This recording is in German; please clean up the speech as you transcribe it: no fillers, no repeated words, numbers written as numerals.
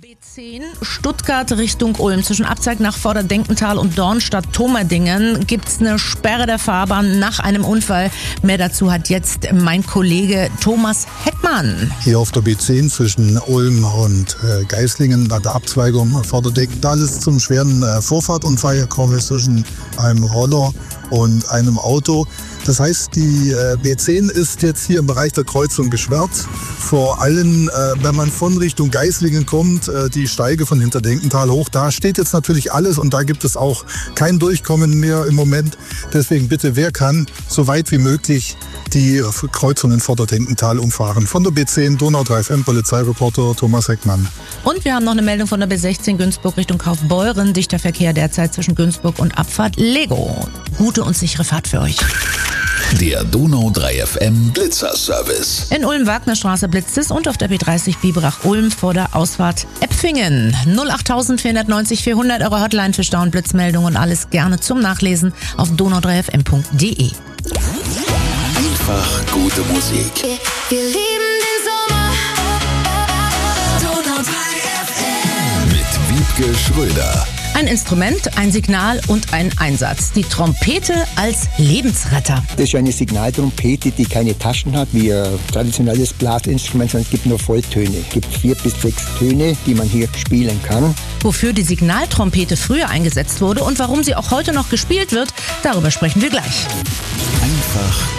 B10 Stuttgart Richtung Ulm. Zwischen Abzweig nach Vorderdenkental und Dornstadt-Tomerdingen gibt es eine Sperre der Fahrbahn nach einem Unfall. Mehr dazu hat jetzt mein Kollege Thomas Heckmann. Hier auf der B10 zwischen Ulm und Geislingen, bei der Abzweigung Vorderdenkental ist zum schweren Vorfahrtunfall gekommen zwischen einem Roller und einem Auto. Das heißt, die B10 ist jetzt hier im Bereich der Kreuzung gesperrt. Vor allem, wenn man von Richtung Geislingen kommt, die Steige von Hinterdenkental hoch, da steht jetzt natürlich alles und da gibt es auch kein Durchkommen mehr im Moment. Deswegen bitte, wer kann, so weit wie möglich die Kreuzung in Vorderdenkental umfahren. Von der B10 Donau 3 FM, Polizeireporter Thomas Heckmann. Und wir haben noch eine Meldung von der B16 Günzburg Richtung Kaufbeuren. Dichter Verkehr derzeit zwischen Günzburg und Abfahrt Lego. Gute und sichere Fahrt für euch. Der Donau 3 FM Blitzerservice. In Ulm-Wagnerstraße blitzt es und auf der B30 Biberach-Ulm vor der Ausfahrt Epfingen. 08000 490 400 eure Hotline für Stau- und Blitzmeldungen und alles gerne zum Nachlesen auf donau3fm.de. Einfach gute Musik. Wir lieben den Sommer. Donau 3 FM. Mit Wiebke Schröder. Ein Instrument, ein Signal und ein Einsatz. Die Trompete als Lebensretter. Das ist eine Signaltrompete, die keine Taschen hat, wie ein traditionelles Blasinstrument, sondern es gibt nur Volltöne. Es gibt 4 bis 6 Töne, die man hier spielen kann. Wofür die Signaltrompete früher eingesetzt wurde und warum sie auch heute noch gespielt wird, darüber sprechen wir gleich. Einfach